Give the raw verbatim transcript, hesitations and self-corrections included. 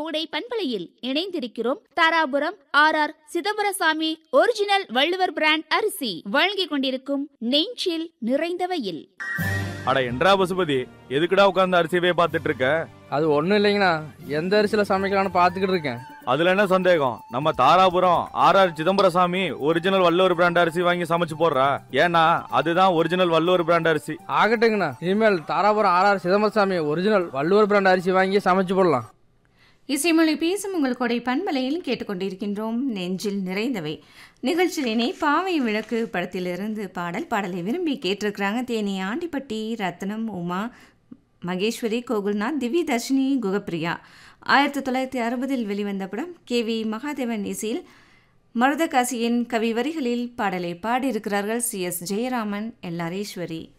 கோடை பண்பலையில் இணைந்திருக்கிறோம். Dharapuram R R Chidambarasamy original Valluvar brand அரிசி வழங்கிக் கொண்டிருக்கும் நெஞ்சில் நிறைந்தவையில். அட என்றா பசுபதி, எதுக்குடா உட்கார்ந்து அரிசியவே பார்த்துட்டு இருக்க? அது ஒண்ணும் இல்லைங்கண்ணா, எந்த அரிசியில சமைக்கலாம்னு பாத்துக்கிட்டு இருக்கேன். அதுல என்ன சந்தேகம்? நம்ம Dharapuram R R Chidambarasamy original Valluvar brand அரிசி வாங்கி சமைச்சு போடுறா. ஏன்னா அதுதான் ஒரிஜினல் வள்ளுவர் பிராண்ட் அரிசி. ஆகட்டுங்கண்ணா, இனிமேல் Dharapuram R R Chidambarasamy original Valluvar brand அரிசி வாங்கி சமைச்சு போடலாம். இசைமொழி பேசும் உங்கள் கொடை பண்பலையில் கேட்டுக்கொண்டிருக்கின்றோம் நெஞ்சில் நிறைந்தவை நிகழ்ச்சியினை பாவை விளக்கு படத்திலிருந்து பாடல் பாடலை விரும்பி கேட்டிருக்கிறாங்க. தேனி ஆண்டிப்பட்டி ரத்னம், உமா மகேஸ்வரி, கோகுல்நாத், திவ்ய தர்ஷினி, குகப்பிரியா. ஆயிரத்தி தொள்ளாயிரத்தி அறுபதில் வெளிவந்த படம். கே வி மகாதேவன் இசையில் மருதகாசியின் கவி வரிகளில் பாடலை பாடியிருக்கிறார்கள் C S Jayaraman, L R Eswari.